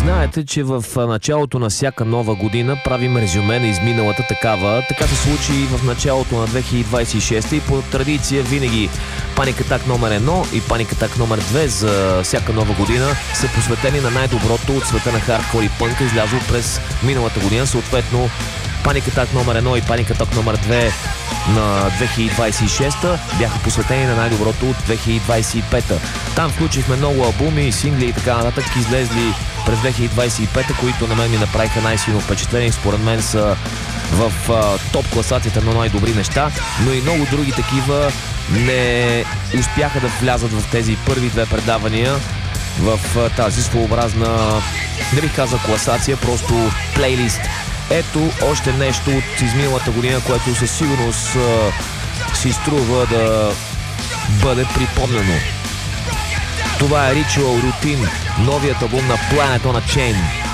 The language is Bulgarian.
Знаете, че в началото на всяка нова година правим резюме на изминалата такава. Така се случи и в началото на 2026 и по традиция винаги Panic Attack номер 1 и Panic Attack номер 2 за всяка нова година са посветени на най-доброто от света на хардкор и пънка, излязло през миналата година. Съответно Panic Attack номер 1 и Panic Attack номер 2 на 2026 бяха посветени на най-доброто от 2025. Там включихме много албуми, сингли и така нататък, излезли през 2025, които на мен ми направиха най-силно впечатление. Според мен са в топ класацията на най-добри неща, но и много други такива не успяха да влязат в тези първи две предавания в тази своеобразна, не бих казал класация, просто плейлист. Ето още нещо от изминалата година, което със сигурност си струва да бъде припомнено. Това е Ritual Routine, новият албум на Planet on a Chain.